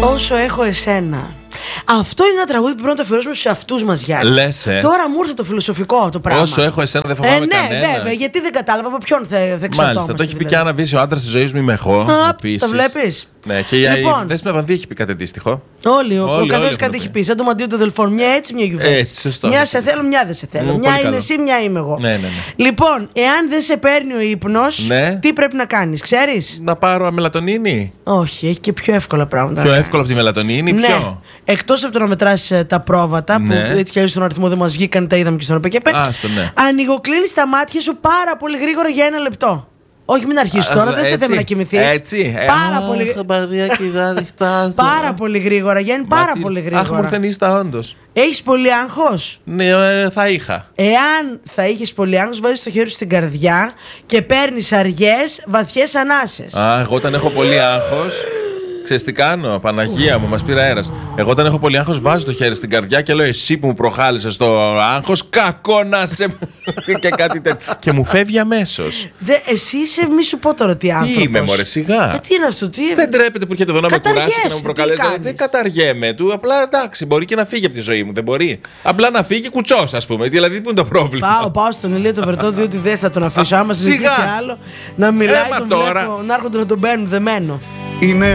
Όσο έχω εσένα. Αυτό είναι ένα τραγούδι που πρέπει να το αφιερώσουμε στους εαυτούς μας, Γιάννη. Λες, Τώρα μου ήρθε το φιλοσοφικό το πράγμα. Όσο έχω εσένα δεν φοβάμαι κανένα. Ναι, βέβαια, γιατί δεν κατάλαβα από ποιον θα εξαρτώμαστε. Μάλιστα, το έχει πει και Άννα Βύση, ο άντρας της ζωής μου είμαι εγώ. Το βλέπεις. Ναι, και η Δέσποινα Βανδύ έχει πει κάτι αντίστοιχο. Όλοι, ο καθένας κάτι έχει πει. Σαν το μαντίο του Δελφών. Μια έτσι, μια γιουβέτσι. Έτσι, σωστό. Μια σε θέλω, μια δεν σε θέλω. Μια είναι εσύ, μια είμαι εγώ. Ναι. Λοιπόν, εάν δεν σε παίρνει ο ύπνος, τι πρέπει να κάνεις, ξέρεις? Να πάρω αμελατονίνη. Όχι, έχει και πιο εύκολα πράγματα. Πιο εύκολα από τη μελατονίνη, ναι. ποιο? Εκτός από το να μετράσεις τα πρόβατα, που έτσι κι αλλιώς στον αριθμό δεν μας βγήκαν, τα είδαμε και στον ΕΠΕΚΕΠΕ. Ανοιγοκλίνεις τα μάτια σου πάρα πολύ γρήγορα για 1 λεπτό. Όχι, μην αρχίσεις τώρα, δεν σε θέμα να κοιμηθείς. Έτσι. Πάρα πολύ. Πάρα πολύ γρήγορα, Γιάννη, πάρα πολύ γρήγορα. Αχ, μου ήρθε νύστα, όντως. Έχεις πολύ άγχος? Ναι, θα είχα. Εάν θα είχες πολύ άγχος, βάζεις το χέρι σου στην καρδιά και παίρνεις αργές, βαθιές ανάσες. Εγώ όταν έχω πολύ άγχος. Ξέρεις τι κάνω, Παναγία μου, μας πήρα αέρας. Εγώ όταν έχω πολύ άγχος βάζω το χέρι στην καρδιά και λέω εσύ που μου προχάλεσες το άγχος, κακό να σε... και κάτι τέτοιο. Και μου φεύγει αμέσως. Εσύ είσαι, μη σου πω τώρα τι άνθρωπος. Τι είμαι μωρέ, σιγά. Τι είναι αυτό, τι... Δεν τρέπεται που έρχεται εδώ να με κουράσει και να μου προκαλέσει. Δεν καταργέμαι του, απλά εντάξει, μπορεί και να φύγει από τη ζωή μου, δεν μπορεί. Απλά να φύγει κουτσός, ας πούμε. Δηλαδή, πού είναι το πρόβλημα. Πάω στον Ηλία το Βερτό, διότι δεν θα τον αφήσω. Άμα συνεχίσει άλλο να μιλάει, να έρχονται να τον παίρνουν δεμένο.